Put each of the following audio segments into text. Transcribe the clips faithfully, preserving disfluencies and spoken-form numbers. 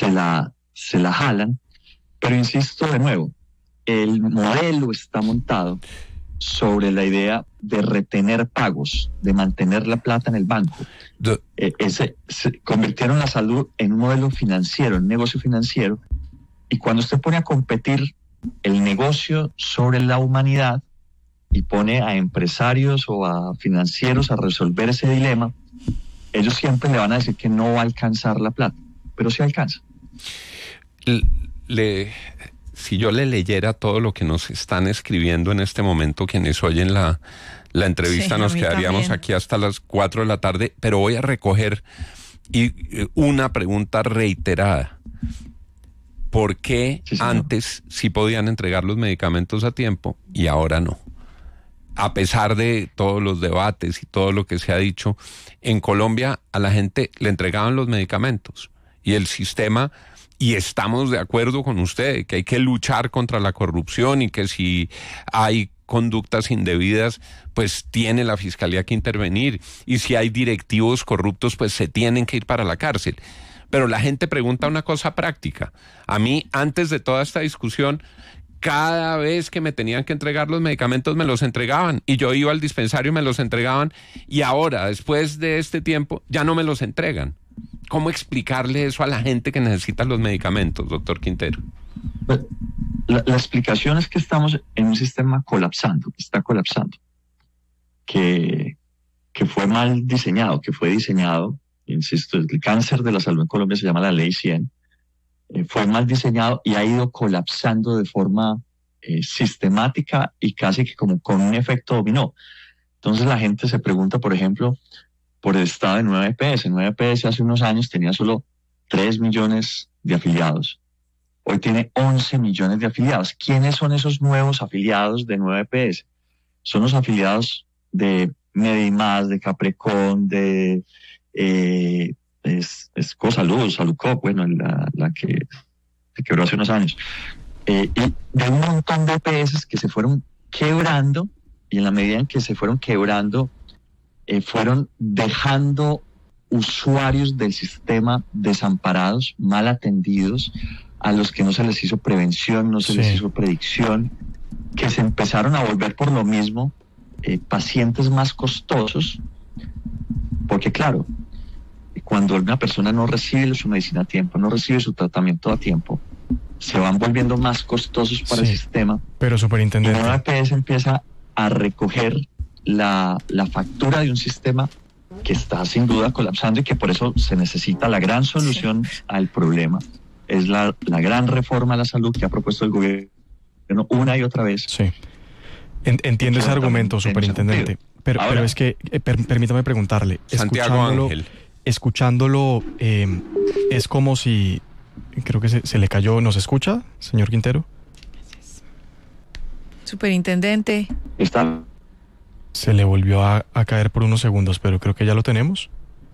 se la, se la jalan. Pero insisto de nuevo, el modelo está montado sobre la idea de retener pagos, de mantener la plata en el banco. Do- Eh, ese, se convirtieron la salud en un modelo financiero, en un negocio financiero, y cuando usted pone a competir el negocio sobre la humanidad y pone a empresarios o a financieros a resolver ese dilema, ellos siempre le van a decir que no va a alcanzar la plata, pero sí alcanza. Le, si yo le leyera todo lo que nos están escribiendo en este momento, quienes oyen la, la entrevista, sí, nos quedaríamos también. aquí hasta las cuatro de la tarde, pero voy a recoger y, una pregunta reiterada. ¿Por qué Sí, señor. antes sí podían entregar los medicamentos a tiempo y ahora no? A pesar de todos los debates y todo lo que se ha dicho, en Colombia a la gente le entregaban los medicamentos y el sistema, y estamos de acuerdo con usted, que hay que luchar contra la corrupción y que si hay conductas indebidas, pues tiene la Fiscalía que intervenir, y si hay directivos corruptos, pues se tienen que ir para la cárcel. Pero la gente pregunta una cosa práctica. A mí, antes de toda esta discusión, cada vez que me tenían que entregar los medicamentos me los entregaban y yo iba al dispensario y me los entregaban, y ahora, después de este tiempo, ya no me los entregan. ¿Cómo explicarle eso a la gente que necesita los medicamentos, doctor Quintero? La, la explicación es que estamos en un sistema colapsando, que está colapsando, que, que fue mal diseñado, que fue diseñado, insisto, el cáncer de la salud en Colombia se llama la Ley cien, eh, fue mal diseñado y ha ido colapsando de forma eh, sistemática y casi que como con un efecto dominó. Entonces la gente se pregunta, por ejemplo, por el estado de nueve E P S. nueve E P S hace unos años tenía solo tres millones de afiliados. Hoy tiene once millones de afiliados. ¿Quiénes son esos nuevos afiliados de nueve E P S? Son los afiliados de Medimás, de Caprecon, de eh, es, es Cosalud, Saludcop, bueno, la, la que se quebró hace unos años. Eh, y de un montón de E P S que se fueron quebrando, y en la medida en que se fueron quebrando, Eh, fueron dejando usuarios del sistema desamparados, mal atendidos, a los que no se les hizo prevención, no se Sí. les hizo predicción, que se empezaron a volver por lo mismo eh, pacientes más costosos, porque claro, cuando una persona no recibe su medicina a tiempo, no recibe su tratamiento a tiempo, se van volviendo más costosos para Sí. el sistema. Pero Y superintendente, la E P S empieza a recoger la, la factura de un sistema que está sin duda colapsando y que por eso se necesita la gran solución sí. al problema. Es la, la gran reforma a la salud que ha propuesto el gobierno una y otra vez. Sí. Entiendo ese argumento, superintendente. Pero, Ahora, pero es que, eh, per, permítame preguntarle. Santiago escuchándolo, Ángel. Escuchándolo, eh, es como si... Creo que se, se le cayó. ¿Nos escucha, señor Quintero? Superintendente. Está... Se le volvió a, a caer por unos segundos, pero creo que ya lo tenemos.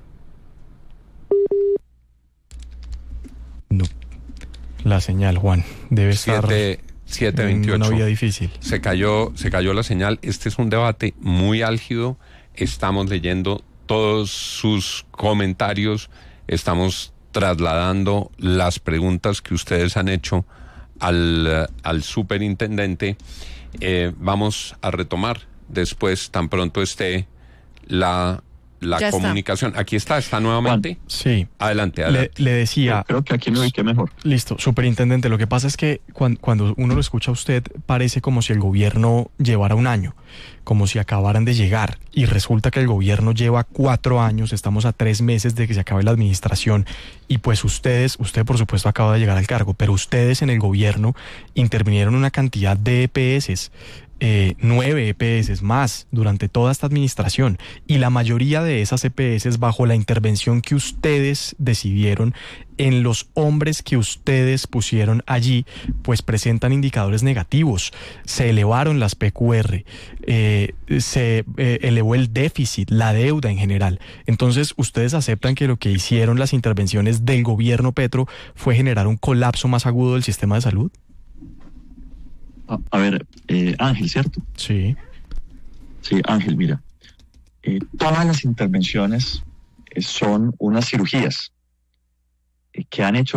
No. La señal, Juan, debe estar siete veintiocho. En una vía difícil. Se cayó, se cayó la señal. Este es un debate muy álgido. Estamos leyendo todos sus comentarios. Estamos trasladando las preguntas que ustedes han hecho al, al superintendente. Eh, vamos a retomar después, tan pronto esté la, la comunicación. Está. Aquí está, está nuevamente. Juan, sí. Adelante, adelante. Le, le decía... Yo creo que aquí me ubiqué mejor. Listo, superintendente. Lo que pasa es que cuando, cuando uno lo escucha a usted, parece como si el gobierno llevara un año, como si acabaran de llegar. Y resulta que el gobierno lleva cuatro años, estamos a tres meses de que se acabe la administración. Y pues ustedes, usted por supuesto acaba de llegar al cargo, pero ustedes en el gobierno intervinieron una cantidad de E P S. Eh, nueve E P S más durante toda esta administración, y la mayoría de esas E P S bajo la intervención que ustedes decidieron, en los hombres que ustedes pusieron allí, pues presentan indicadores negativos. Se elevaron las P Q R, eh, se eh, elevó el déficit, la deuda en general. Entonces, ¿ustedes aceptan que lo que hicieron las intervenciones del gobierno Petro fue generar un colapso más agudo del sistema de salud? A, a ver, eh, Ángel, ¿cierto? Sí. Sí, Ángel, mira. Eh, todas las intervenciones eh, son unas cirugías eh, que han hecho